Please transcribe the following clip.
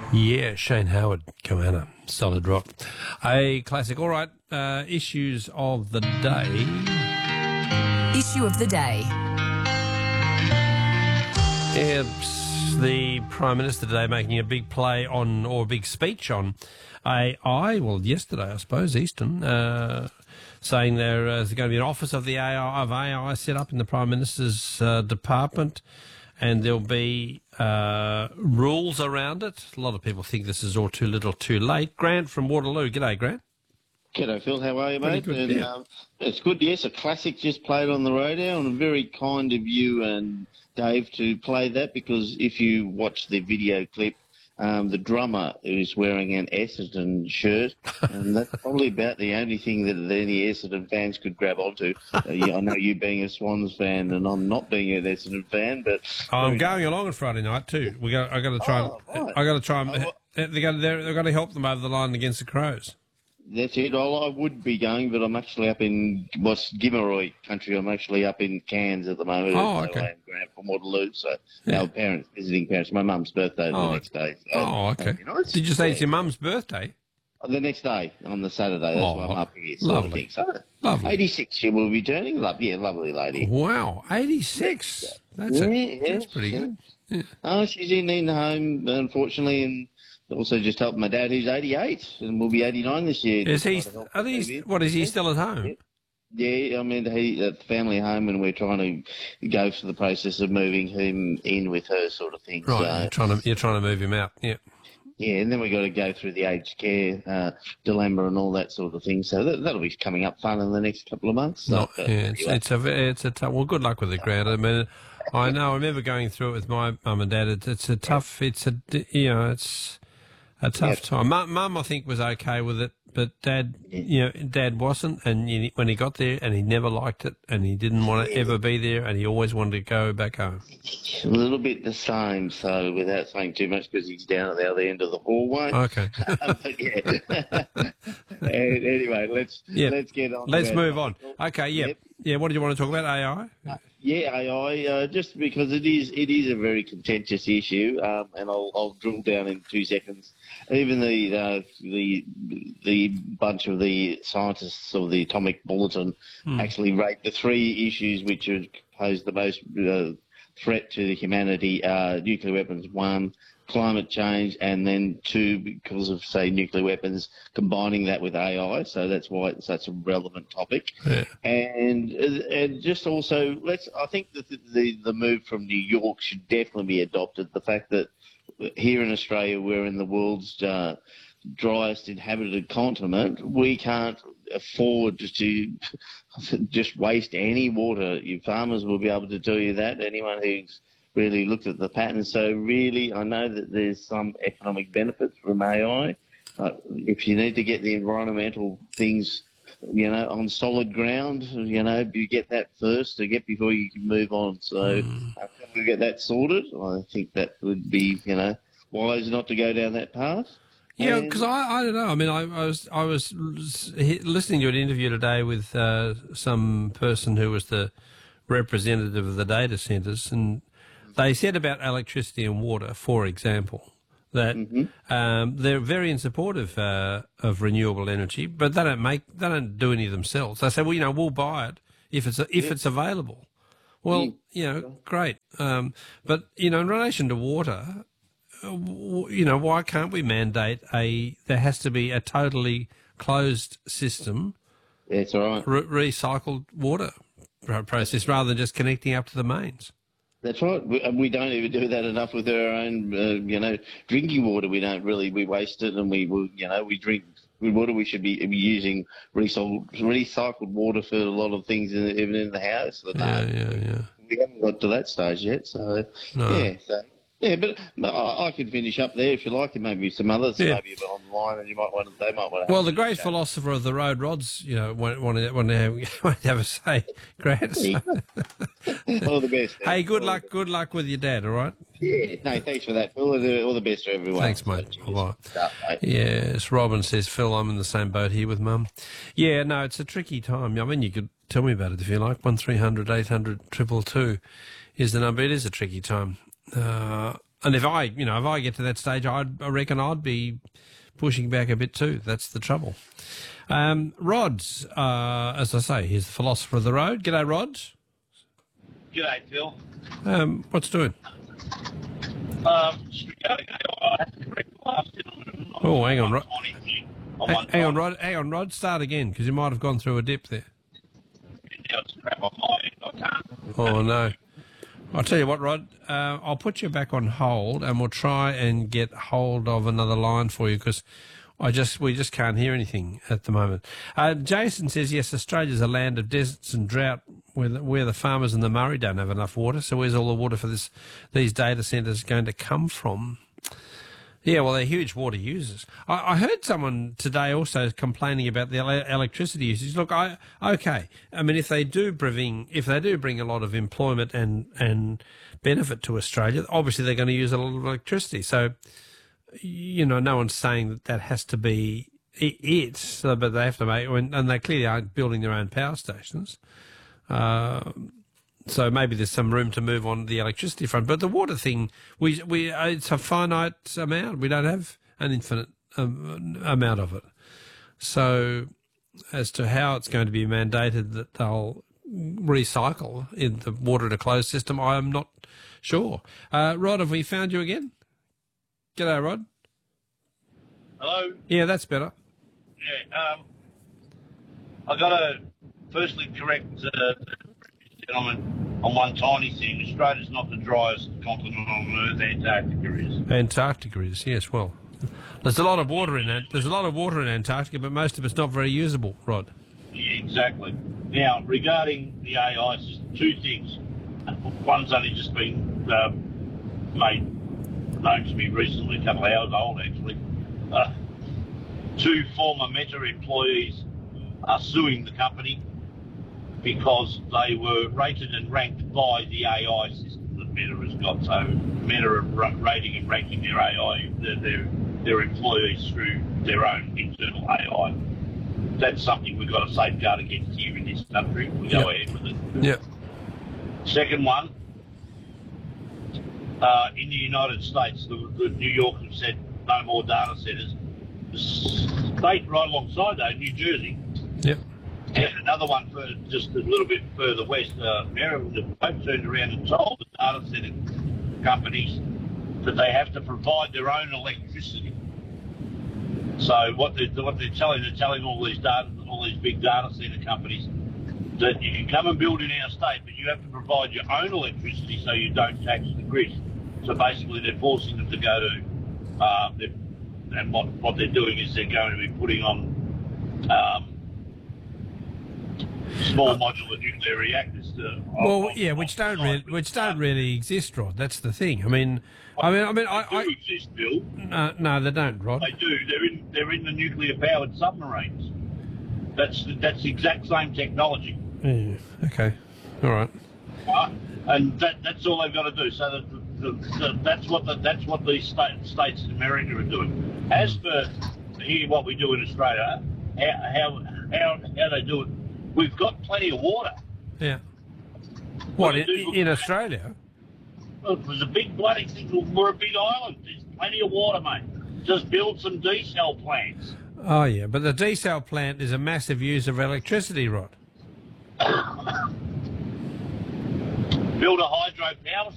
Yeah, Shane Howard, Joanna, solid rock. A classic. All right, issues of the day. Issue of the day. It's the Prime Minister today making a big play on, or a big speech on AI. Well, yesterday, I suppose, Eastern, saying there's going to be an office of the AI set up in the Prime Minister's department, and there'll be rules around it. A lot of people think this is all too little, too late. Grant from Waterloo. G'day, Grant. G'day, Phil. How are you, mate? Good, yeah. It's good, yes. A classic just played on the radio, and very kind of you and Dave to play that, because if you watch the video clip, the drummer is wearing an Essendon shirt, and that's probably about the only thing that any Essendon fans could grab onto. I know you being a Swans fan, and I'm not being an Essendon fan, but I'm going along on Friday night too. I got to try. Right. I got to try. They're going to help them over the line against the Crows. That's it. I would be going, but I'm actually up in Gimaroy country. I'm actually up in Cairns at the moment. Oh, okay. So I'm Grant from Waterloo. So our parents, visiting parents. My mum's birthday the next day. So okay. Nice. Did you say it's your mum's birthday? The next day, on the Saturday. That's why I'm up here. Lovely. So, Lovely. 86 she will be turning. Lovely lady. Wow, 86. That's pretty good. Yeah. Oh, she's in home, unfortunately, and also just helped my dad, who's 88, and will be 89 this year. Is he? What is he still at home? Yeah, I mean, he at the family home, and we're trying to go through the process of moving him in with her, sort of thing. Right, so, you're trying to move him out. Yeah. Yeah, and then we've got to go through the aged care dilemma and all that sort of thing. So that'll be coming up fun in the next couple of months. So, it's a tough. Well, good luck with it, Grant. I mean, I remember going through it with my mum and dad. It's a tough. It's a tough time. Mum, I think, was okay with it, but Dad, Dad wasn't. And when he got there, and he never liked it, and he didn't want to ever be there, and he always wanted to go back home. A little bit the same, so without saying too much, because he's down at the other end of the hallway. Okay. But anyway, let's get on. Let's move on. Okay. Yeah. Yep. Yeah. What do you want to talk about? AI. AI, just because it is a very contentious issue, and I'll drill down in 2 seconds. Even the bunch of the scientists of the Atomic Bulletin actually rate the 3 issues which pose the most threat to humanity: nuclear weapons, 1, climate change, and then 2, because of, say, nuclear weapons, combining that with AI. So that's why it's such a relevant topic. Yeah. And just also, I think that the move from New York should definitely be adopted. The fact that here in Australia, we're in the world's driest inhabited continent, we can't afford to just waste any water. You farmers will be able to tell you that. Anyone who's really looked at the patterns. So really, I know that there's some economic benefits from AI. If you need to get the environmental things, on solid ground, you get that first before you can move on. So after we get that sorted, I think that would be, wise not to go down that path. Yeah, because I don't know. I mean, I was listening to an interview today with some person who was the representative of the data centres, and they said about electricity and water, for example, that they're very in support of renewable energy, but they don't do any themselves. They say, well, we'll buy it if it's available. Well, great. But in relation to water, why can't we mandate there has to be a totally closed system? That's right. Recycled water process rather than just connecting up to the mains. That's right. We don't even do that enough with our own, drinking water. We don't really. We waste it, and we drink good water. We should be using recycled water for a lot of things, even in the house. Yeah. We haven't got to that stage yet. So but I can finish up there if you like, and maybe some others maybe online, and they might want to. Well, the great philosopher of the road, Rods, want to have a say, Grant. So. All the best. Hey, good luck with your dad. All right. Yeah. No, thanks for that. All the best to everyone. Thanks, mate. Bye. Yes, Robin says, Phil, I'm in the same boat here with Mum. Yeah, no, it's a tricky time. I mean, you could tell me about it if you like. 1300 800 222 is the number. It is a tricky time. And if I get to that stage, I reckon I'd be pushing back a bit too. That's the trouble. Rods, as I say, he's the philosopher of the road. G'day, Rods. G'day, Phil. What's doing? Oh, hang on, Rod. Hang on, Rod. Start again, because you might have gone through a dip there. Oh, no. I'll tell you what, Rod, I'll put you back on hold and we'll try and get hold of another line for you because we just can't hear anything at the moment. Jason says, yes, Australia's a land of deserts and drought where the farmers in the Murray don't have enough water. So where's all the water for these data centres going to come from? Yeah, well, they're huge water users. I heard someone today also complaining about the electricity usage. Look, okay. I mean, if they do bring a lot of employment and benefit to Australia, obviously they're going to use a lot of electricity. So, no one's saying that has to be it. So, but they have to make, and they clearly aren't building their own power stations. So maybe there's some room to move on the electricity front. But the water thing, it's a finite amount. We don't have an infinite amount of it. So as to how it's going to be mandated that they'll recycle in the water in a closed system, I am not sure. Rod, have we found you again? G'day, Rod. Hello? Yeah, that's better. Yeah, I got to firstly correct gentlemen on one tiny thing. Australia's not the driest continent on Earth. Antarctica is. Antarctica is, yes. Well, there's a lot of water in that. There's a lot of water in Antarctica, but most of it's not very usable, Rod. Yeah, exactly. Now, regarding the AI system, two things. One's only just been made known to me recently, a couple of hours old actually. Two former Meta employees are suing the company because they were rated and ranked by the AI system that Meta has got. So Meta are rating and ranking their AI, their employees through their own internal AI. That's something we've got to safeguard against here in this country. We go ahead with it. Yeah. Second one, in the United States, the New York have said no more data centres. The state right alongside though, New Jersey. Yep. And another one for just a little bit further west, Maryland, have turned around and told the data centre companies that they have to provide their own electricity. So what they're telling all these big data centre companies that you can come and build in our state, but you have to provide your own electricity so you don't tax the grid. So basically, they're forcing them to go to, and what they're doing is they're going to be putting on small modular nuclear reactors. Which don't really exist, Rod. That's the thing. I mean, they do exist, Bill. No, they don't, Rod. They do. They're in the nuclear-powered submarines. That's the exact same technology. Yeah. Okay. All right. And that's all they've got to do. So that's what these states in America are doing. As for here, what we do in Australia, how they do it, we've got plenty of water. Yeah. What in Australia? Well, it was a big bloody thing. We're a big island. There's plenty of water, mate. Just build some desal plants. Oh yeah, but the desal plant is a massive use of electricity, Rod. Build a hydro power